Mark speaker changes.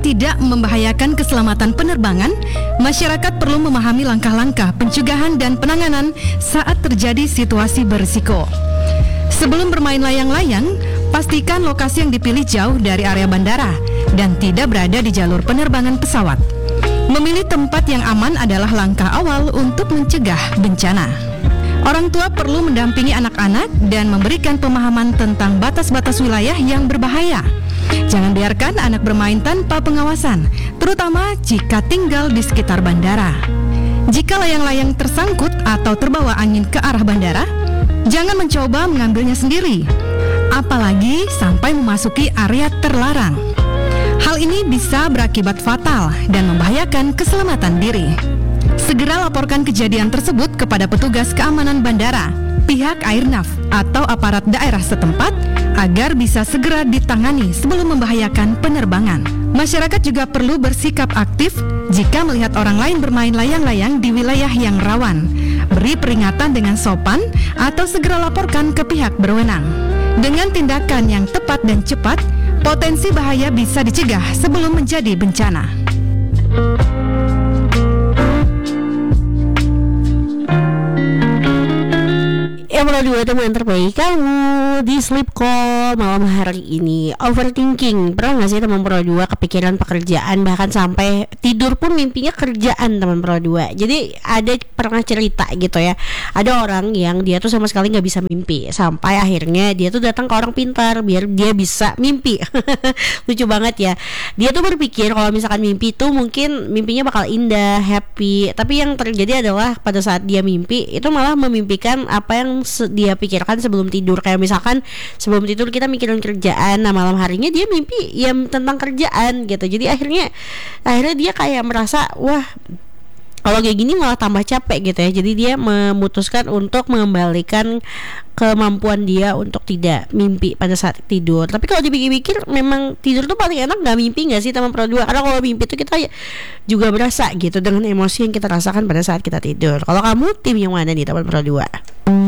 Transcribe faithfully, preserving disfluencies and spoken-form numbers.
Speaker 1: tidak membahayakan keselamatan penerbangan, masyarakat perlu memahami langkah-langkah pencegahan dan penanganan saat terjadi situasi berisiko. Sebelum bermain layang-layang, pastikan lokasi yang dipilih jauh dari area bandara dan tidak berada di jalur penerbangan pesawat. Memilih tempat yang aman adalah langkah awal untuk mencegah bencana. Orang tua perlu mendampingi anak-anak dan memberikan pemahaman tentang batas-batas wilayah yang berbahaya. Jangan biarkan anak bermain tanpa pengawasan, terutama jika tinggal di sekitar bandara. Jika layang-layang tersangkut atau terbawa angin ke arah bandara, jangan mencoba mengambilnya sendiri, apalagi sampai memasuki area terlarang. Hal ini bisa berakibat fatal dan membahayakan keselamatan diri. Segera laporkan kejadian tersebut kepada petugas keamanan bandara, pihak Airnav, atau aparat daerah setempat agar bisa segera ditangani sebelum membahayakan penerbangan. Masyarakat juga perlu bersikap aktif jika melihat orang lain bermain layang-layang di wilayah yang rawan. Beri peringatan dengan sopan atau segera laporkan ke pihak berwenang. Dengan tindakan yang tepat dan cepat, potensi bahaya bisa dicegah sebelum menjadi bencana.
Speaker 2: Yang kedua, teman terbaik kamu di Sleep Call malam hari ini. Overthinking, pernah gak sih teman Pro dua kepikiran pekerjaan, bahkan sampai tidur pun mimpinya kerjaan teman Pro dua. Jadi ada pernah cerita gitu ya, ada orang yang dia tuh sama sekali gak bisa mimpi, sampai akhirnya dia tuh datang ke orang pintar biar dia bisa mimpi. Lucu banget ya. Dia tuh berpikir kalau misalkan mimpi tuh mungkin mimpinya bakal indah, happy. Tapi yang terjadi adalah pada saat dia mimpi itu malah memimpikan apa yang dia pikirkan sebelum tidur. Kayak misalkan sebelum tidur kita mikirin kerjaan, nah malam harinya dia mimpi ya tentang kerjaan gitu. Jadi akhirnya akhirnya dia kayak merasa, wah kalau kayak gini malah tambah capek gitu ya. Jadi dia memutuskan untuk mengembalikan kemampuan dia untuk tidak mimpi pada saat tidur. Tapi kalau dipikir-pikir memang tidur tuh paling enak gak mimpi gak sih teman Pro dua? Karena kalau mimpi tuh kita juga berasa gitu dengan emosi yang kita rasakan pada saat kita tidur. Kalau kamu tim yang mana nih teman Pro dua?